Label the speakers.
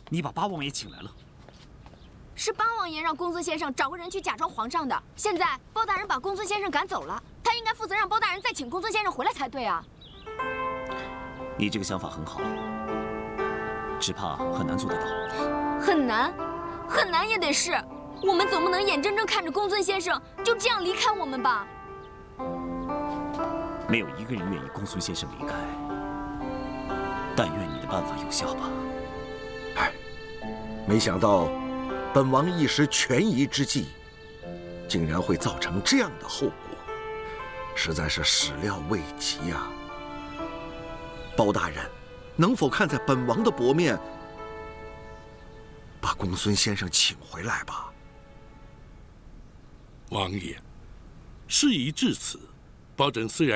Speaker 1: 你把八王爷请来了。
Speaker 2: 是八王爷让公孙先生找个人去假装皇上的。现在包大人把公孙先生赶走了，他应该负责让包大人再请公孙先生回来才对啊。
Speaker 1: 你这个想法很好，只怕很难做得到。
Speaker 2: 很难，很难也得是。我们总不能眼睁睁看着公孙先生就这样离开我们吧？
Speaker 1: 没有一个人愿意公孙先生离开，但愿你的办法有效吧。
Speaker 3: 哎，没想到本王一时权宜之计，竟然会造成这样的后果，实在是始料未及呀。包大人，能否看在本王的薄面，把公孙先生请回来吧？
Speaker 4: 王爷，事已至此，包拯虽然